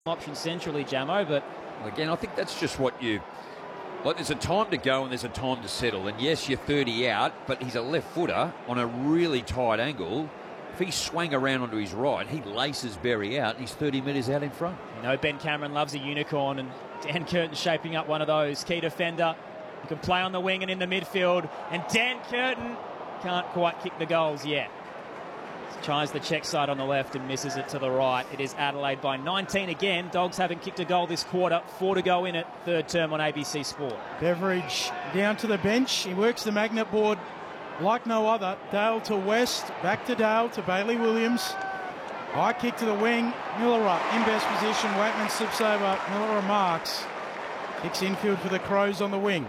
option centrally, Jamo, but again, I think that's just what you... Like, there's a time to go and there's a time to settle. And yes, you're 30 out, but he's a left footer on a really tight angle. If he swung around onto his right, he laces Berry out and he's 30 metres out in front. You know, Ben Cameron loves a unicorn, and Dan Curtin shaping up one of those. Key defender who can play on the wing and in the midfield. And Dan Curtin can't quite kick the goals yet. Tries the check side on the left and misses it to the right. It is Adelaide by 19 again. Dogs haven't kicked a goal this quarter. 4 to go in it. Third term on ABC Sport. Beveridge down to the bench. He works the magnet board like no other. Dale to West. Back to Dale to Bailey Williams. High kick to the wing. Miller in best position. Wakeman slips over. Miller marks. Kicks infield for the Crows on the wing.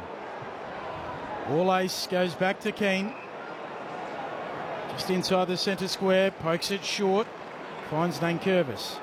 All ace goes back to Keane. Just inside the centre square, pokes it short, finds Nankervis.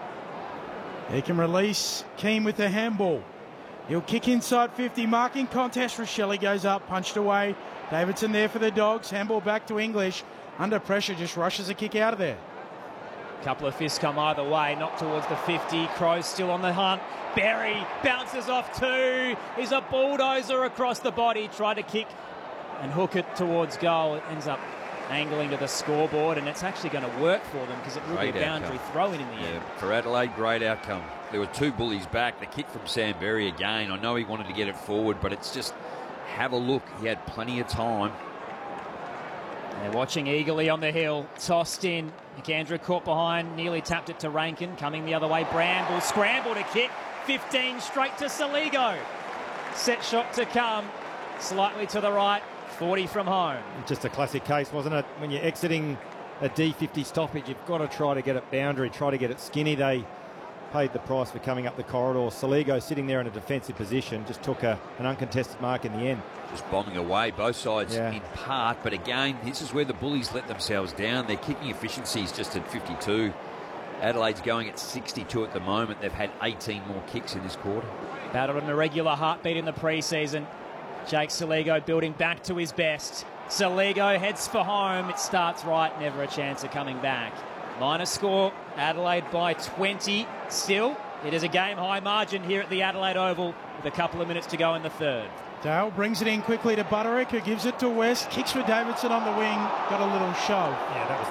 He can release Keane with the handball. He'll kick inside 50, marking contest. Rochelle goes up, punched away. Davidson there for the Dogs. Handball back to English. Under pressure, just rushes a kick out of there. Couple of fists come either way, knocked towards the 50. Crows still on the hunt. Berry bounces off 2. He's a bulldozer across the body. Tried to kick and hook it towards goal. It ends up angling to the scoreboard, and it's actually going to work for them because it will be a boundary throw-in the end. For Adelaide, great outcome. There were 2 bullies back. The kick from Sam Berry again. I know he wanted to get it forward, but it's just, have a look. He had plenty of time. They're watching eagerly on the hill. Tossed in. McAndrew caught behind. Nearly tapped it to Rankin. Coming the other way. Bramble. Scramble to kick. 15 straight to Saligo. Set shot to come. Slightly to the right. 40 from home. Just a classic case, wasn't it? When you're exiting a D50 stoppage, you've got to try to get it boundary, try to get it skinny. They paid the price for coming up the corridor. Saligo sitting there in a defensive position, just took an uncontested mark in the end. Just bombing away, both sides in part. But again, this is where the bullies let themselves down. Their kicking efficiency is just at 52. Adelaide's going at 62 at the moment. They've had 18 more kicks in this quarter. Battled an irregular heartbeat in the pre-season. Jake Saligo building back to his best. Saligo heads for home. It starts right, never a chance of coming back. Minor score, Adelaide by 20. Still, it is a game-high margin here at the Adelaide Oval with a couple of minutes to go in the third. Dale brings it in quickly to Butterick, who gives it to West. Kicks for Davidson on the wing. Got a little shove. Yeah, that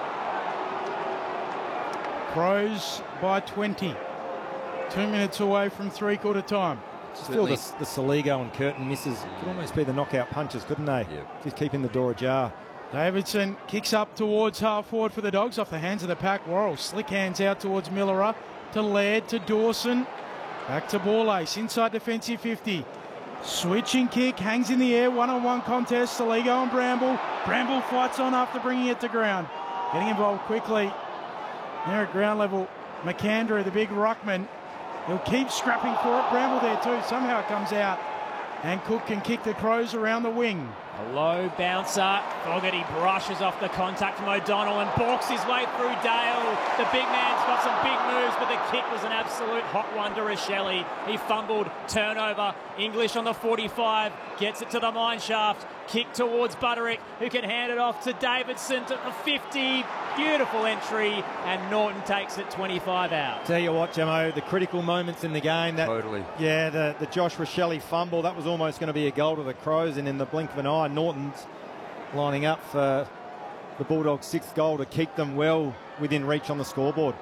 was there. Crows by 20. 2 minutes away from three-quarter time. Still, the Saligo and Curtin misses could almost be the knockout punches, couldn't they? Yeah. Just keeping the door ajar. Davidson kicks up towards half forward for the Dogs off the hands of the pack. Worrell slick hands out towards Millerer, to Laird, to Dawson. Back to Ball-Ace, inside defensive 50. Switching kick, hangs in the air, one-on-one contest. Saligo and Bramble. Bramble fights on after bringing it to ground. Getting involved quickly. There at ground level, McAndrew, the big ruckman. He'll keep scrapping for it. Bramble there too. Somehow it comes out. And Cook can kick the Crows around the wing. A low bouncer. Fogarty brushes off the contact from O'Donnell and balks his way through Dale. The big man's got some big moves, but the kick was an absolute hot one to Rochelle. He fumbled. Turnover. English on the 45. Gets it to the mine shaft. Kick towards Butterick, who can hand it off to Davidson to the 50. Beautiful entry, and Norton takes it 25 out. Tell you what, Jamo, the critical moments in the game. Totally. Yeah, the Josh Rochelle fumble, that was almost going to be a goal to the Crows, and in the blink of an eye, Norton's lining up for the Bulldogs' 6th goal to keep them well within reach on the scoreboard.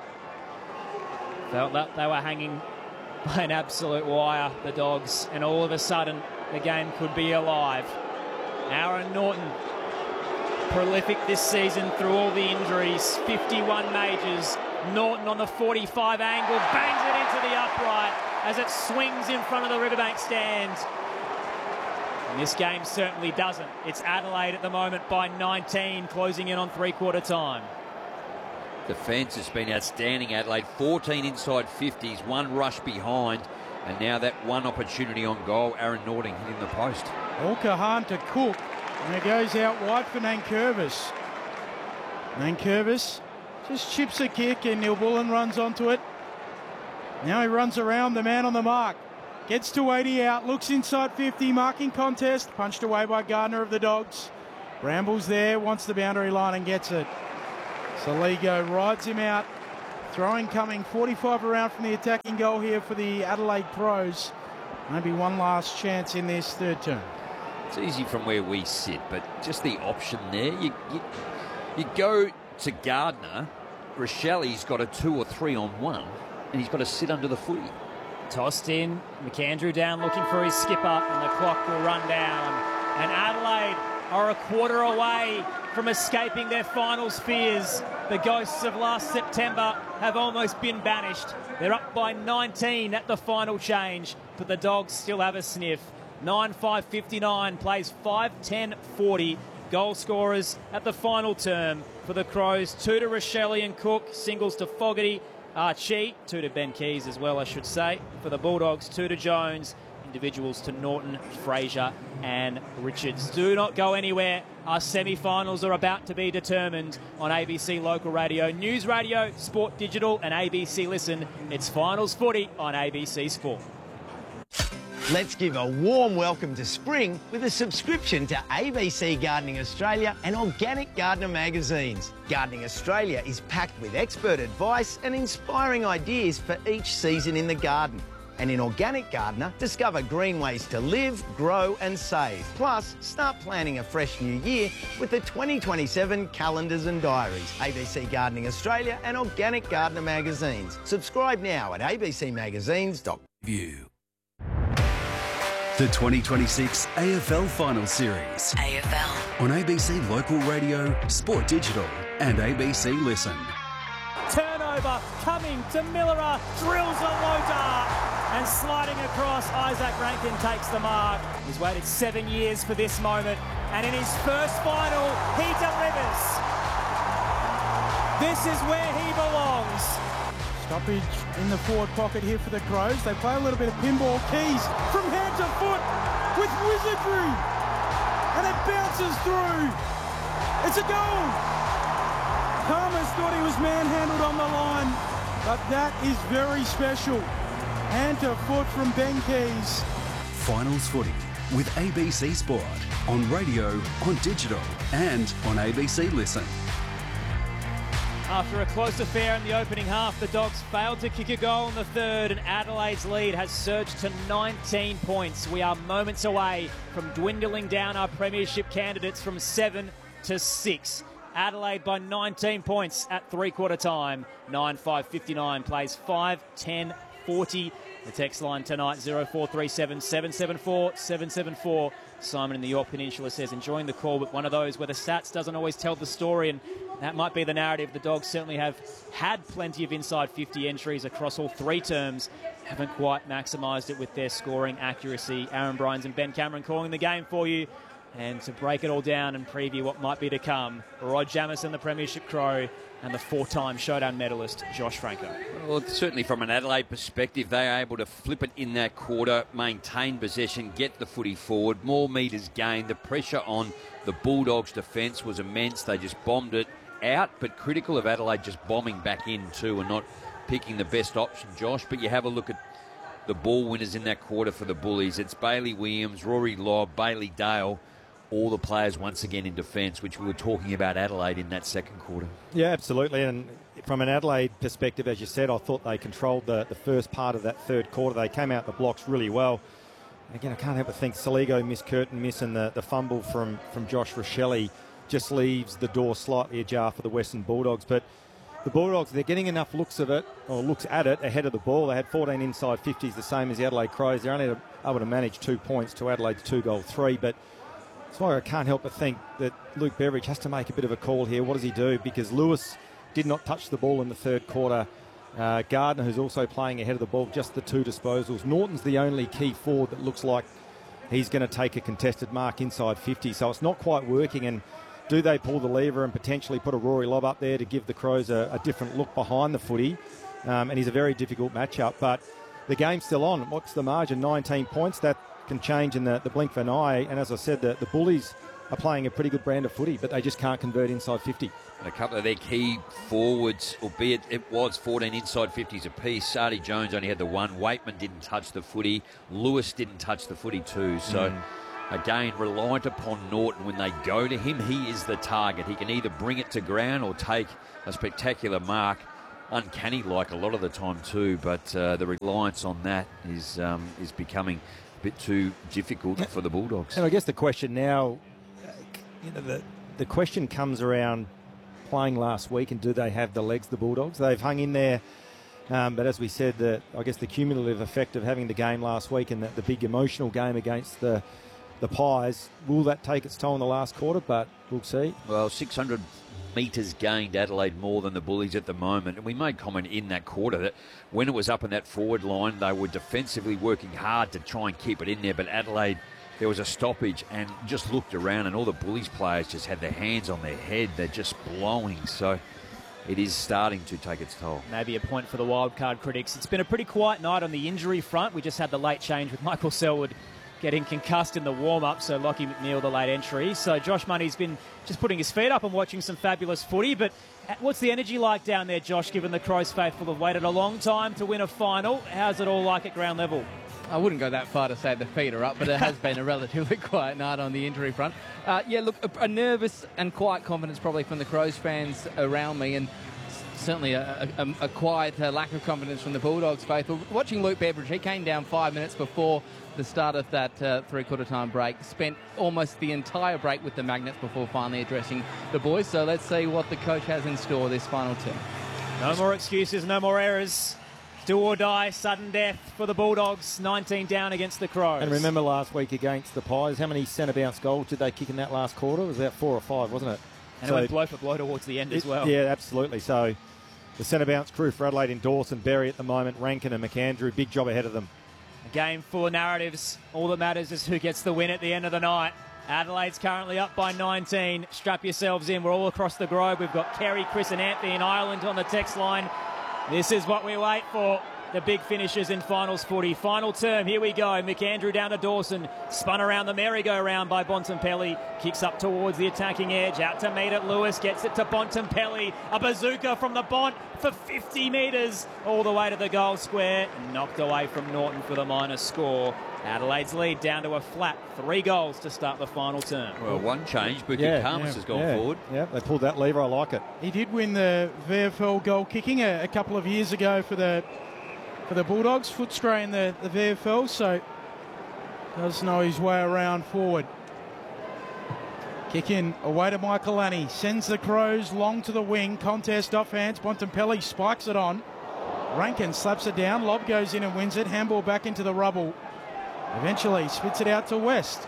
Felt that they were hanging by an absolute wire, the Dogs, and all of a sudden the game could be alive. Aaron Norton, prolific this season through all the injuries, 51 majors. Norton on the 45 angle, bangs it into the upright as it swings in front of the Riverbank stand. And this game certainly doesn't. It's Adelaide at the moment by 19, closing in on three-quarter time. Defence has been outstanding, Adelaide. 14 inside 50s, 1 rush behind, and now that one opportunity on goal, Aaron Norton hitting the post. Al-Kahan to Cook, and it goes out wide for Nankervis. Nankervis just chips a kick, and Neil Bullen runs onto it. Now he runs around the man on the mark. Gets to 80 out, looks inside 50, marking contest. Punched away by Gardner of the Dogs. Bramble's there, wants the boundary line and gets it. Saligo rides him out Throwing coming 45 around from the attacking goal here for the Adelaide Crows. Maybe one last chance in this third term. It's easy from where we sit, but just the option there. You go to Gardner. Rochelli's got a 2 or 3 on 1, and he's got to sit under the footy. Tossed in, McAndrew down looking for his skipper, and the clock will run down. And Adelaide are a quarter away from escaping their finals fears. The ghosts of last September have almost been banished. They're up by 19 at the final change, but the Dogs still have a sniff. 9-5-59 plays 5-10-40. Goal scorers at the final term for the Crows. 2 to Rochelle and Cook, singles to Fogarty, Chi, 2 to Ben Keys as well, I should say. For the Bulldogs, 2 to Jones, individuals to Norton, Fraser and Richards. Do not go anywhere. Our semi-finals are about to be determined on ABC Local Radio, News Radio, Sport Digital and ABC Listen. It's Finals Footy on ABC Sport. Let's give a warm welcome to spring with a subscription to ABC Gardening Australia and Organic Gardener magazines. Gardening Australia is packed with expert advice and inspiring ideas for each season in the garden. And in Organic Gardener, discover green ways to live, grow and save. Plus, start planning a fresh new year with the 2027 calendars and diaries. ABC Gardening Australia and Organic Gardener magazines. Subscribe now at abcmagazines.com. The 2026 AFL Final Series. AFL. On ABC Local Radio, Sport Digital and ABC Listen. Turnover coming to Miller, drills a loader and sliding across. Isaac Rankin takes the mark. He's waited 7 years for this moment, and in his first final, he delivers. This is where he belongs. Stoppage in the forward pocket here for the Crows. They play a little bit of pinball. Keys from hand to foot with wizardry. And it bounces through. It's a goal. Palmer's thought he was manhandled on the line, but that is very special. Hand to foot from Ben Keys. Finals Footy with ABC Sport. On radio, on digital and on ABC Listen. After a close affair in the opening half, the Dogs failed to kick a goal in the third, and Adelaide's lead has surged to 19 points. We are moments away from dwindling down our premiership candidates from 7 to 6. Adelaide by 19 points at three-quarter time. 9-5-59 plays 5-10-40. The text line tonight, 0437 774 774. Simon in the York Peninsula says, enjoying the call, but one of those where the stats doesn't always tell the story, and that might be the narrative. The Dogs certainly have had plenty of inside 50 entries across all 3 terms. Haven't quite maximised it with their scoring accuracy. Aaron Bryans and Ben Cameron calling the game for you. And to break it all down and preview what might be to come, Rod Jamison, the Premiership Crow, and the 4-time Showdown medalist, Josh Franco. Well, certainly from an Adelaide perspective, they are able to flip it in that quarter, maintain possession, get the footy forward, more metres gained. The pressure on the Bulldogs' defence was immense. They just bombed it out, but critical of Adelaide just bombing back in too and not picking the best option, Josh. But you have a look at the ball winners in that quarter for the Bullies. It's Bailey Williams, Rory Lobb, Bailey Dale, all the players once again in defence, which we were talking about Adelaide in that second quarter. Yeah, absolutely. And from an Adelaide perspective, as you said, I thought they controlled the first part of that third quarter. They came out the blocks really well. Again, I can't help but think Saligo missed Curtin and the fumble from Josh Rochelle just leaves the door slightly ajar for the Western Bulldogs. But the Bulldogs, they're getting enough looks at it ahead of the ball. They had 14 inside 50s, the same as the Adelaide Crows. They're only able to manage 2 points to Adelaide's 2-goal 3. But that's why I can't help but think that Luke Beveridge has to make a bit of a call here. What does he do? Because Lewis did not touch the ball in the third quarter. Gardner, who's also playing ahead of the ball, just the 2 disposals. Norton's the only key forward that looks like he's going to take a contested mark inside 50. So it's not quite working. And do they pull the lever and potentially put a Rory Lobb up there to give the Crows a different look behind the footy? And he's a very difficult matchup. But the game's still on. What's the margin? 19 points. That can change in the blink of an eye. And as I said, the Bullies are playing a pretty good brand of footy, but they just can't convert inside 50. And a couple of their key forwards, albeit it was 14 inside 50s apiece. Sadi Jones only had the 1. Waitman didn't touch the footy. Lewis didn't touch the footy too. So, again, reliant upon Norton when they go to him. He is the target. He can either bring it to ground or take a spectacular mark. uncanny like a lot of the time too, but the reliance on that is becoming a bit too difficult for the Bulldogs. And I guess the question now, the question comes around playing last week, and do they have the legs, the Bulldogs? They've hung in there, but as we said, I guess the cumulative effect of having the game last week and the big emotional game against the Pies, will that take its toll in the last quarter? But we'll see. Well, 600 metres gained Adelaide more than the Bullies at the moment, and we made comment in that quarter that when it was up in that forward line, they were defensively working hard to try and keep it in there, but Adelaide, there was a stoppage and just looked around and all the Bullies players just had their hands on their head. They're just blowing. So it is starting to take its toll. Maybe a point for the wildcard critics. It's been a pretty quiet night on the injury front. We just had the late change with Michael Selwood getting concussed in the warm-up, so Lockie McNeil, the late entry. So Josh Money's been just putting his feet up and watching some fabulous footy. But what's the energy like down there, Josh, given the Crows faithful have waited a long time to win a final? How's it all like at ground level? I wouldn't go that far to say the feet are up, but it has been a relatively quiet night on the injury front. Look, a nervous and quiet confidence probably from the Crows fans around me, and certainly a quiet lack of confidence from the Bulldogs faithful. Watching Luke Beveridge, he came down 5 minutes before the start of that three-quarter time break, spent almost the entire break with the Magnets before finally addressing the boys. So let's see what the coach has in store this final term. No more excuses, no more errors. Do or die, sudden death for the Bulldogs, 19 down against the Crows. And remember last week against the Pies, how many centre bounce goals did they kick in that last quarter? It was about 4 or 5, wasn't it? And it went blow for blow towards the end as well. Yeah, absolutely. So the centre bounce crew for Adelaide in Dawson, Berry at the moment, Rankin and McAndrew, big job ahead of them. A game full of narratives. All that matters is who gets the win at the end of the night. Adelaide's currently up by 19. Strap yourselves in. We're all across the globe. We've got Kerry, Chris and Anthony in Ireland on the text line. This is what we wait for. The big finishes in finals footy. Final term, here we go. McAndrew down to Dawson. Spun around the merry-go-round by Bontempelli. Kicks up towards the attacking edge. Out to meet it. Lewis gets it to Bontempelli. A bazooka from the Bont for 50 metres. All the way to the goal square. Knocked away from Norton for the minus score. Adelaide's lead down to a flat 3 goals to start the final term. Well, one change. Bucket Khamis has gone forward. Yeah, they pulled that lever. I like it. He did win the VFL goal kicking a couple of years ago for the Bulldogs. Footscray in the VFL, so does know his way around forward. Kick in, away to Michaelani. Sends the Crows long to the wing. Contest off hands. Bontempelli spikes it on. Rankin slaps it down. Lob goes in and wins it. Handball back into the rubble. Eventually spits it out to West.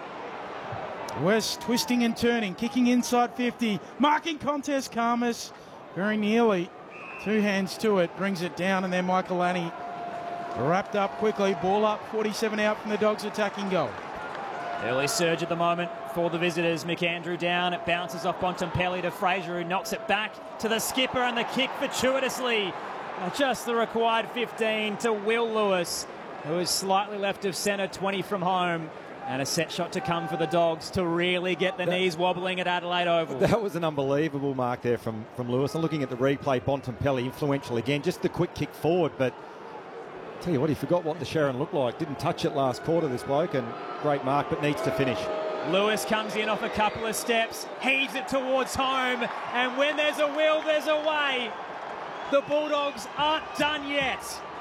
West twisting and turning. Kicking inside 50. Marking contest, Khamis. Very nearly. 2 hands to it. Brings it down, and then Michaelani wrapped up quickly. Ball up. 47 out from the Dogs' attacking goal. Early surge at the moment for the visitors. McAndrew down. It bounces off Bontempelli to Fraser, who knocks it back to the skipper, and the kick fortuitously. Just the required 15 to Will Lewis, who is slightly left of centre, 20 from home. And a set shot to come for the Dogs to really get the knees wobbling at Adelaide Oval. That was an unbelievable mark there from Lewis. And looking at the replay, Bontempelli influential again. Just the quick kick forward, but tell you what, he forgot what the Sharon looked like. Didn't touch it last quarter, this bloke, and great mark, but needs to finish. Lewis comes in off a couple of steps, heaves it towards home, and when there's a will, there's a way. The Bulldogs aren't done yet.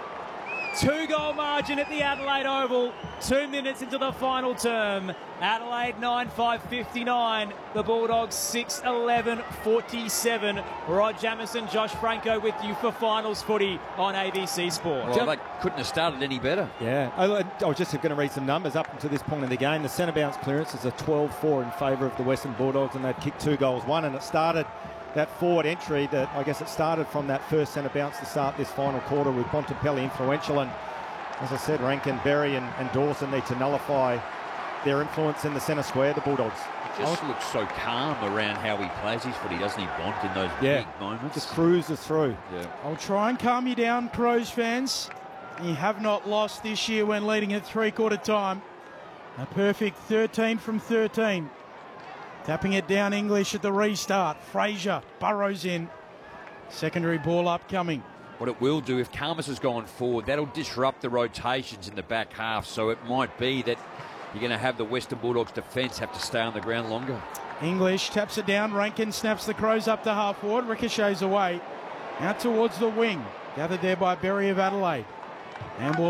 2-goal margin at the Adelaide Oval, 2 minutes into the final term. Adelaide 9-5-59, the Bulldogs 6-11-47. Rod Jamieson, Josh Franco with you for finals footy on ABC Sport. Well, they couldn't have started any better. Yeah, I was just going to read some numbers up until this point in the game. The centre bounce clearance is a 12-4 in favour of the Western Bulldogs, and they'd kicked 2 goals, 1, and it started that forward entry that I guess it started from that first centre bounce to start this final quarter with Bontempelli influential. And as I said, Rankin, Berry and Dawson need to nullify their influence in the centre square, the Bulldogs. He just looks so calm around how he plays his footy, doesn't he, Bont, in those big moments? Just cruises through. Yeah. I'll try and calm you down, Crows fans. You have not lost this year when leading at three-quarter time. A perfect 13 from 13. Tapping it down English at the restart. Fraser burrows in. Secondary ball upcoming. What it will do, if Khamis has gone forward, that'll disrupt the rotations in the back half. So it might be that you're going to have the Western Bulldogs defence have to stay on the ground longer. English taps it down. Rankin snaps the Crows up to half forward. Ricochets away. Out towards the wing. Gathered there by Berry of Adelaide. Handball